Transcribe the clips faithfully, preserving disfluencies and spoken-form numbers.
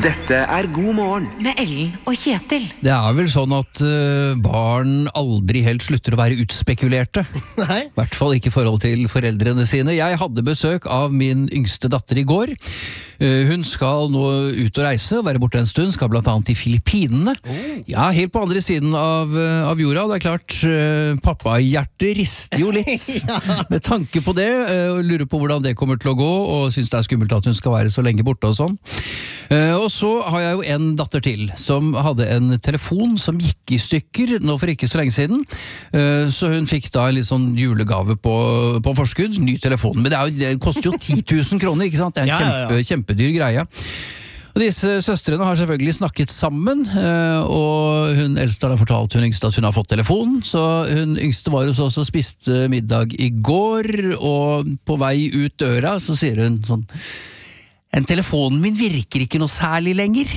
Dette er God morgen med Ellen og Kjetil. Det er vel sånn at uh, barn aldri helt slutter å være utspekulerte. Nei. I hvert fall ikke i forhold til foreldrene sine. Jeg hadde besøk av min yngste datter i går. Uh, hun skal nå ut og reise, være borte en stund, skal blant annet til Filippinene. Oh. Ja, helt på andre siden av, uh, av jorda. Det er klart, uh, pappahjertet rister jo litt ja. Med tanke på det, uh, og lurer på hvordan det kommer til å gå, og synes det er skummelt at hun skal være så lenge borte og sånn. Uh, og så har jeg jo en datter til som hadde en telefon som gikk i stykker nå for ikke så lenge siden, uh, så hun fikk da en litt sånn julegave på, på forskudd, ny telefon, men det, er jo, det koster jo ti tusen kroner, ikke sant? Det er en ja, kjempe, ja, ja. kjempedyr greie. Og disse søstrene har selvfølgelig snakket sammen, uh, og hun eldste har da fortalt hun yngste at hun har fått telefon, så hun yngste var hos oss og spiste middag i går, og på vei ut døra så sier hun sånn: en telefonen min virker ikke noe særlig lenger.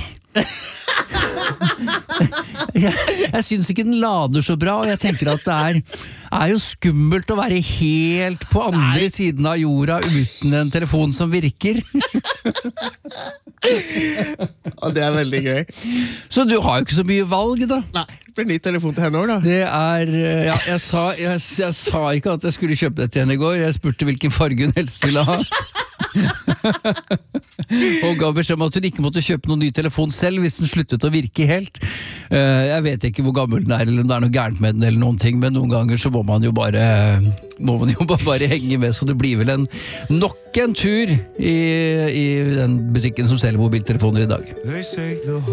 jeg, jeg synes ikke den lader så bra, og jeg tenker at det er, er jo skummelt å være helt på andre Nei. Siden av jorda uten en telefon som virker. Og det er veldig gøy. Så du har jo ikke så mye valg da. Nei, det blir ny telefon til henne også da. Det er, ja, jeg sa, jeg, jeg sa ikke at jeg skulle kjøpe det til henne i går, jeg spurte hvilken farge hun helst ville ha. Og ga beskjed om at hun ikke måtte kjøpe noen ny telefon selv hvis den sluttet å virke helt. Jeg vet ikke hvor gammel den er, eller om det er noe gærent med den eller noen ting, men noen ganger så må man jo bare må man jo bare henge med, så det blir vel en nok en tur i, i den butikken som selger mobiltelefoner i dag.